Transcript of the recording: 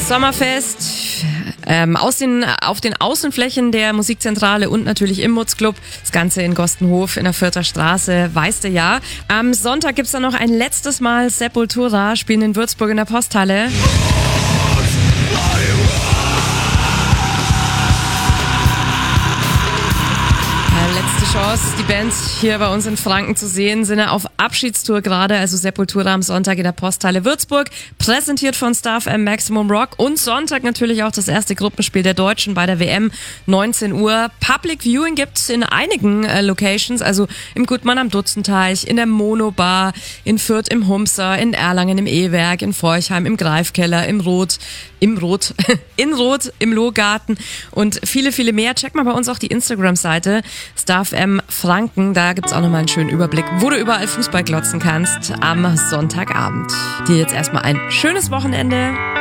Sommerfest auf den Außenflächen der Musikzentrale und natürlich im Mutzclub. Das Ganze in Gostenhof in der Fürther Straße, weißt du ja. Am Sonntag gibt's dann noch ein letztes Mal Sepultura, spielen in Würzburg in der Posthalle. Letzte Chance, die Bands hier bei uns in Franken zu sehen, sind ja auf Abschiedstour gerade, also Sepultura am Sonntag in der Posthalle Würzburg, präsentiert von Star FM Maximum Rock und Sonntag natürlich auch das erste Gruppenspiel der Deutschen bei der WM, 19 Uhr. Public Viewing gibt's in einigen Locations, also im Gutmann am Dutzenteich, in der Monobar, in Fürth im Humser, in Erlangen im E-Werk, in Forchheim im Greifkeller, in Roth, im Lohgarten und viele, viele mehr. Check mal bei uns auch die Instagram-Seite Star FM Franken, da gibt's auch nochmal einen schönen Überblick, wo du überall Fußball glotzen kannst am Sonntagabend. Dir jetzt erstmal ein schönes Wochenende.